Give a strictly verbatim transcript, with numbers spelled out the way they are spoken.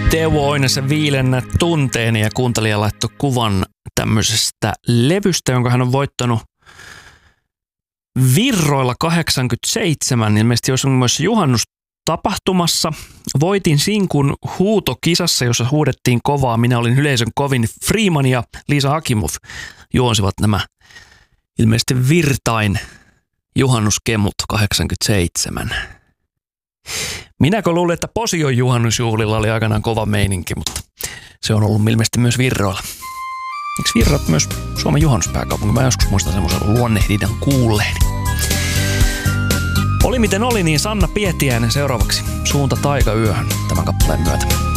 Teuvo Oinosen Viilennä tunteeni ja kuuntelija laittoi kuvan tämmöisestä levystä, jonka hän on voittanut Virroilla kahdeksankymmentäseitsemän, ilmeisesti olisi myös juhannustapahtumassa. Voitin sinkun huutokisassa, jossa huudettiin kovaa. Minä olin yleisön kovin. Freeman ja Liisa Hakimov juonsivat nämä ilmeisesti Virtain juhannuskemut kahdeksankymmentäseitsemän. Minäkö luulin, että Posion juhannusjuhlilla oli aikanaan kova meininki, mutta se on ollut ilmeisesti myös Virroilla. Eikö Virrat myös Suomen juhannuspääkaupunki? Mä joskus muistan semmoisen luonnehdidan kuulleeni. Oli miten oli, niin Sanna Pietiäinen seuraavaksi Suunta taikayöhön tämän kappaleen myötä.